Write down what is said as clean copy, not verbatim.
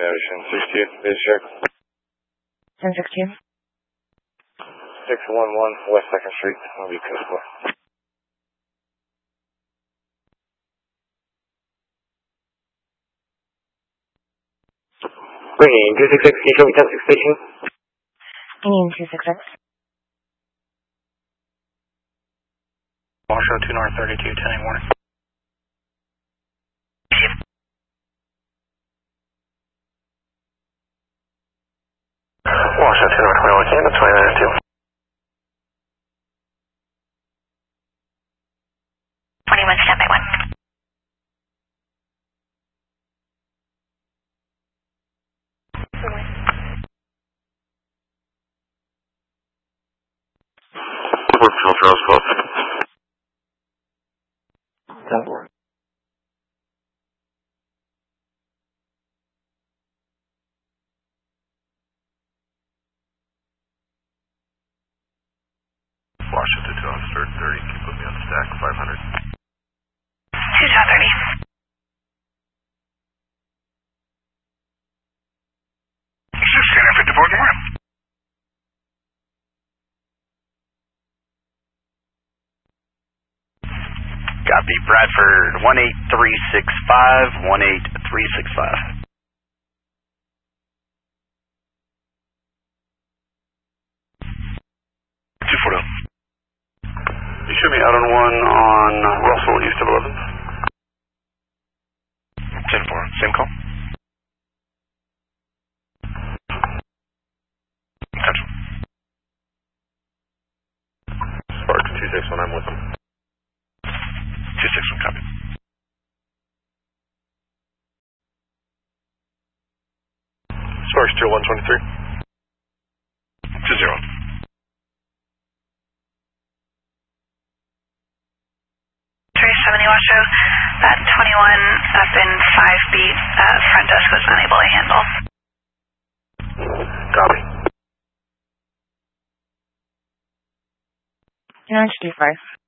Ocean 62, base check. 1062. 611 West 2nd Street, will be code 4. Bringing 266, can you show me 10-6 station? Indian 266. Washoe 2 North 32, 10 warning. Washoe 2 North 21, Canada 2902. 21, standby 1. Charles Club. That works. Washington 2 on start 30, can you put me on stack 500? 2 top 30. Scanner 54, good morning. Copy, Bradford 18365, 18365. You show me out on 1 on Russell east of 11th. 10-4, same call. Central. Sparks 261, I'm with him. 261, copy. Sparks 0123. 20. 370 Washoe, that 21 up in 5 beat, front desk was unable to handle. Copy. Orange 25.